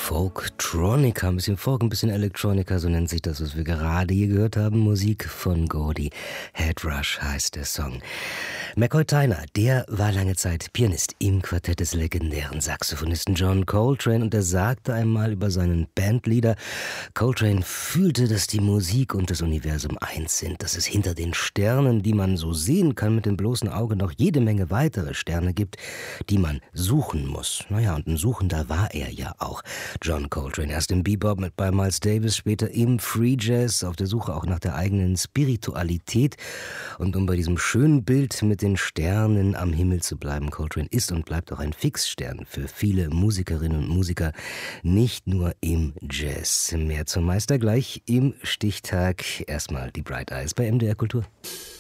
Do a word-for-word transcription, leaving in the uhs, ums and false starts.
Folktronica, ein bisschen Folk, ein bisschen Electronica, so nennt sich das, was wir gerade hier gehört haben. Musik von Gordy. Headrush heißt der Song. McCoy Tyner, der war lange Zeit Pianist im Quartett des legendären Saxophonisten John Coltrane, und er sagte einmal über seinen Bandleader, Coltrane fühlte, dass die Musik und das Universum eins sind, dass es hinter den Sternen, die man so sehen kann mit dem bloßen Auge, noch jede Menge weitere Sterne gibt, die man suchen muss. Naja, und ein Suchender war er ja auch. John Coltrane, erst im Bebop mit bei Miles Davis, später im Free Jazz, auf der Suche auch nach der eigenen Spiritualität. Und um bei diesem schönen Bild mit den Sternen am Himmel zu bleiben, Coltrane ist und bleibt auch ein Fixstern für viele Musikerinnen und Musiker, nicht nur im Jazz. Mehr zum Meister gleich im Stichtag. Erstmal die Bright Eyes bei M D R Kultur.